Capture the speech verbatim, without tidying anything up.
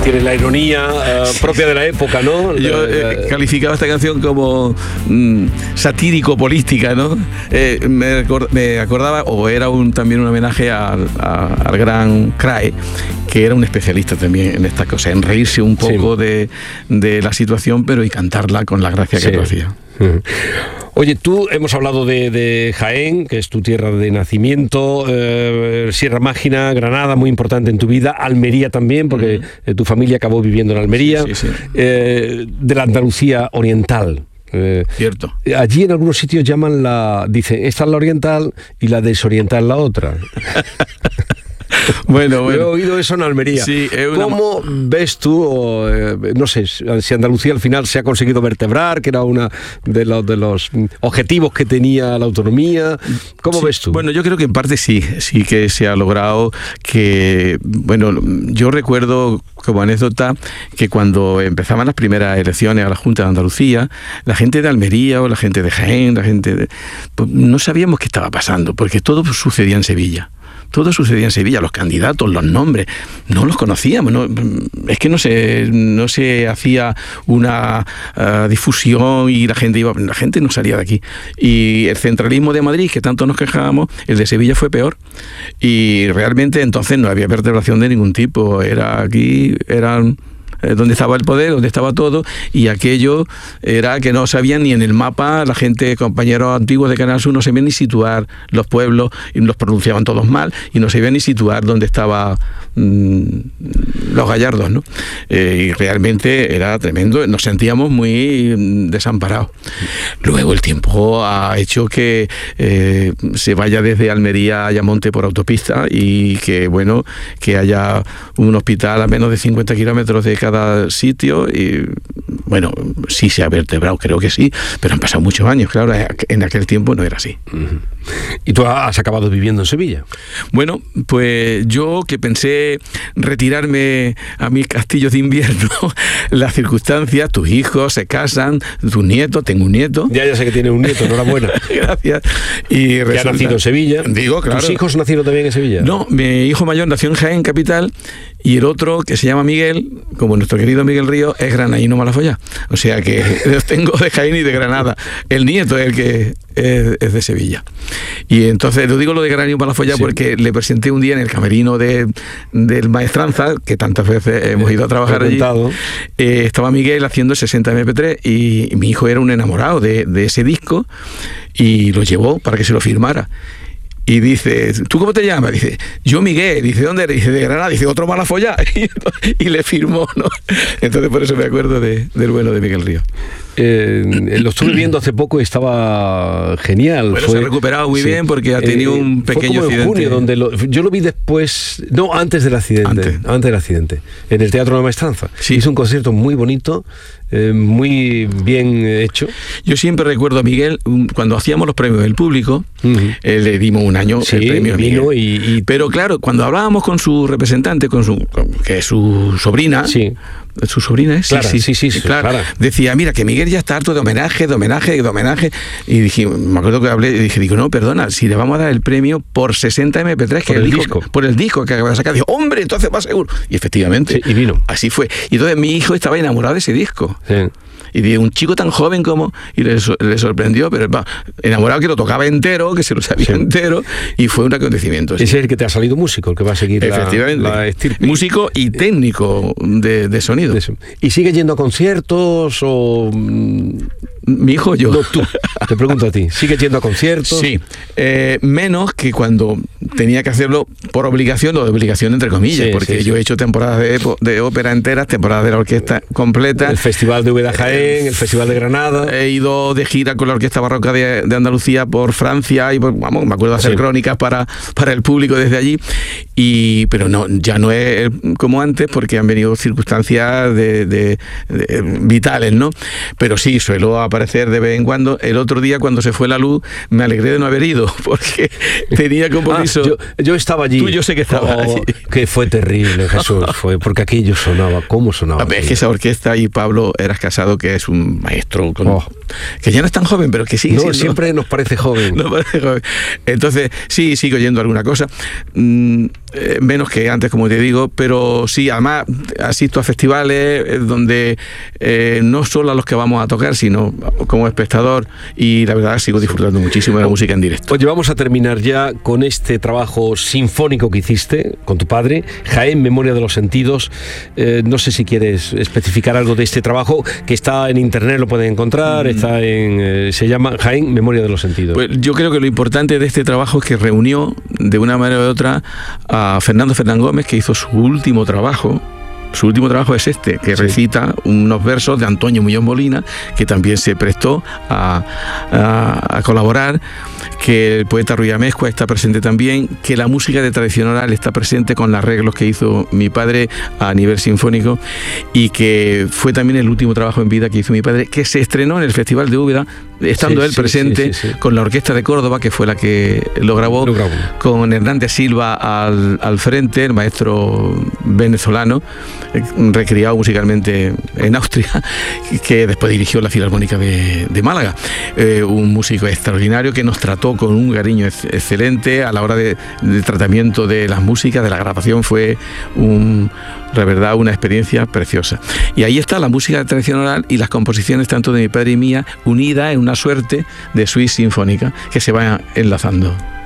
tiene la ironía uh, propia de la época, ¿no? Yo eh, calificaba esta canción como mm, satírico-política, ¿no? Eh, me, record, me acordaba, o era un, también un homenaje al, a, al gran Crae, que era un especialista también en estas cosas, en reírse un poco sí. de, de la situación, pero y cantarla con la gracia que sí. lo hacía. Uh-huh. Oye, tú hemos hablado de, de Jaén, que es tu tierra de nacimiento, eh, Sierra Mágina, Granada, muy importante en tu vida, Almería también, porque uh-huh. tu familia acabó viviendo en Almería, sí, sí, sí. Eh, de la Andalucía oriental. Eh, Cierto. Allí en algunos sitios llaman la, dicen, esta es la oriental y la desoriental la otra. Bueno, bueno. He oído eso en Almería. Sí, una... ¿Cómo ves tú, o, eh, no sé, si Andalucía al final se ha conseguido vertebrar, que era uno de los, de los objetivos que tenía la autonomía? ¿Cómo sí, ves tú? Bueno, yo creo que en parte sí, sí que se ha logrado que, bueno, yo recuerdo como anécdota que cuando empezaban las primeras elecciones a la Junta de Andalucía, la gente de Almería o la gente de Jaén, la gente de, pues, no sabíamos qué estaba pasando, porque todo sucedía en Sevilla. Todo sucedía en Sevilla, los candidatos, los nombres, no los conocíamos, no, es que no se, no se hacía una uh, difusión y la gente iba, la gente no salía de aquí. Y el centralismo de Madrid, que tanto nos quejábamos, el de Sevilla fue peor. Y realmente entonces no había vertebración de ningún tipo, era aquí, eran... donde estaba el poder, donde estaba todo, y aquello era que no sabían ni en el mapa, la gente, compañeros antiguos de Canal Sur, no sabían ni situar los pueblos, y los pronunciaban todos mal, y no sabían ni situar dónde estaban mmm, los gallardos, ¿no? Eh, y realmente era tremendo, nos sentíamos muy desamparados. Luego el tiempo ha hecho que eh, se vaya desde Almería a Ayamonte por autopista, y que, bueno, que haya un hospital a menos de cincuenta kilómetros de cada sitio, y bueno, sí se ha vertebrado, creo que sí, pero han pasado muchos años, claro, en aquel tiempo no era así. Uh-huh. ¿Y tú has acabado viviendo en Sevilla? Bueno, pues yo que pensé retirarme a mis castillos de invierno, las circunstancias, tus hijos se casan, tus nietos, tengo un nieto. Ya, ya sé que tienes un nieto, enhorabuena. Gracias. Y resulta, que ha nacido en Sevilla. Digo, claro. ¿Tus hijos nacieron también en Sevilla? No, mi hijo mayor nació en Jaén, capital, y el otro, que se llama Miguel, como nuestro querido Miguel Ríos, es granaíno Malafollá. O sea que los tengo de Jaén y de Granada. El nieto es el que es, es de Sevilla. Y entonces, lo digo lo de granaíno Malafollá sí. porque le presenté un día en el camerino de, del Maestranza, que tantas veces hemos ido a trabajar allí. Eh, estaba Miguel haciendo sesenta eme pe tres y, y mi hijo era un enamorado de, de ese disco y lo llevó para que se lo firmara. Y dice, ¿tú cómo te llamas? Dice, yo Miguel. Dice, ¿dónde eres? Dice, de Granada. Dice, otro Malafollá. Y, y le firmó, ¿no? Entonces por eso me acuerdo de, del bueno de Miguel Ríos. Eh, lo estuve viendo hace poco y estaba genial. Bueno, fue, se ha recuperado muy sí. bien porque ha tenido eh, un pequeño fue como en accidente. Junio, donde lo, yo lo vi después, no, antes del accidente, antes, antes del accidente, en el Teatro de la Maestranza. Sí. Hizo un concierto muy bonito, eh, muy bien hecho. Yo siempre recuerdo a Miguel, cuando hacíamos los premios del público, uh-huh. eh, le dimos un año sí, el premio a Miguel. Y, y... Pero claro, cuando hablábamos con su representante, con su con, que es su sobrina, sí. ¿su sobrina es? Clara, sí, sí, sí, sí, Clara. Clara. Decía, mira, que Miguel ya está harto de homenaje, de homenaje, de homenaje. Y dije, me acuerdo que hablé y dije, digo, no, perdona, si le vamos a dar el premio por sesenta eme pe tres, que por el dijo, disco. Por el disco que acaba de sacar. Dijo, hombre, entonces va seguro. Y efectivamente, sí, y vino. Así fue. Y entonces mi hijo estaba enamorado de ese disco. Sí. Y de un chico tan joven como, y le, le sorprendió, pero va, enamorado que lo tocaba entero, que se lo sabía sí. entero, y fue un acontecimiento. Sí. Ese es el que te ha salido músico, el que va a seguir efectivamente, la, la estirpe. Músico y técnico de, de sonido. De ¿Y sigue yendo a conciertos o...? Mi hijo o yo. No, tú. Te pregunto a ti. ¿Sigues yendo a conciertos? Sí. Eh, menos que cuando tenía que hacerlo por obligación, o de obligación entre comillas, sí, porque sí, yo sí. he hecho temporadas de, de ópera enteras, temporadas de la orquesta completa. El Festival de Úbeda Jaén, el Festival de Granada. He ido de gira con la Orquesta Barroca de, de Andalucía por Francia y por, vamos, me acuerdo de hacer sí. crónicas para, para el público desde allí. Y, pero no, ya no es como antes porque han venido circunstancias de, de, de, vitales, ¿no? Pero sí, suelo aparecer aparecer de vez en cuando. El otro día, cuando se fue la luz, me alegré de no haber ido, porque tenía compromiso. Ah, yo, yo estaba allí. Tú, yo sé que estaba oh, allí. Que fue terrible, Jesús, fue, porque aquello sonaba, ¿cómo sonaba? A ver, es que esa orquesta, y Pablo Eras Casado, que es un maestro, con, oh. que ya no es tan joven, pero que sigue no, siendo... siempre nos parece joven. Nos parece joven. Entonces, sí, sigo oyendo alguna cosa, mm, eh, menos que antes, como te digo, pero sí, además asisto a festivales eh, donde eh, no solo a los que vamos a tocar, sino como espectador, y la verdad sigo disfrutando muchísimo de la música en directo. Oye, vamos a terminar ya con este trabajo sinfónico que hiciste con tu padre, Jaén, Memoria de los Sentidos. Eh, no sé si quieres especificar algo de este trabajo, que está en internet, lo pueden encontrar, mm. está en, eh, se llama Jaén, Memoria de los Sentidos. Pues yo creo que lo importante de este trabajo es que reunió de una manera u otra a Fernando Fernán Gómez, que hizo su último trabajo. Su último trabajo es este, que sí. recita unos versos de Antonio Muñoz Molina, que también se prestó a, a, a colaborar, que el poeta Ruy Amezcua está presente también, que la música de tradición oral está presente con los arreglos que hizo mi padre a nivel sinfónico, y que fue también el último trabajo en vida que hizo mi padre, que se estrenó en el Festival de Úbeda, estando sí, él sí, presente, sí, sí, sí. con la Orquesta de Córdoba, que fue la que lo grabó, lo grabó. con Hernández Silva al, al frente, el maestro venezolano, recriado musicalmente en Austria, que después dirigió la Filarmónica de, de Málaga. Eh, un músico extraordinario que nos trató con un cariño ex excelente a la hora de, de tratamiento de las músicas, de la grabación. Fue un, la verdad, una experiencia preciosa. Y ahí está la música tradicional y las composiciones tanto de mi padre y mía, unidas en una suerte de suite sinfónica que se va enlazando.